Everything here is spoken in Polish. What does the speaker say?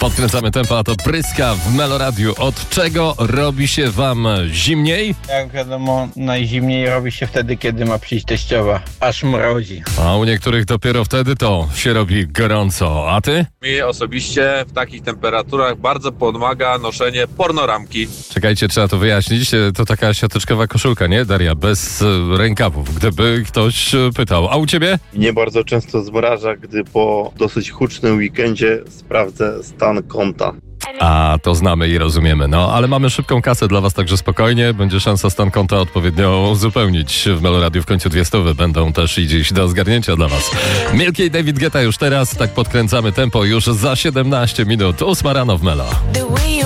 Podkręcamy tempo, a to Pryska w Meloradiu. Od czego robi się wam zimniej? Jak wiadomo, najzimniej robi się wtedy, kiedy ma przyjść teściowa. Aż mrozi. A u niektórych dopiero wtedy to się robi gorąco. A ty? Mi osobiście w takich temperaturach bardzo pomaga noszenie pornoramki. Czekajcie, trzeba to wyjaśnić. To taka siateczkowa koszulka, nie, Daria? Bez rękawów, gdyby ktoś pytał. A u ciebie? Mnie bardzo często zmraża, gdy po dosyć hucznym weekendzie sprawdzę stan konta. A, to znamy i rozumiemy. No, ale mamy szybką kasę dla was, także spokojnie. Będzie szansa stan konta odpowiednio uzupełnić. W Meloradiu w końcu 200 będą też i dziś do zgarnięcia dla was. Milky i David Guetta już teraz. Tak podkręcamy tempo już za 17 minut. 8 rano w Melo.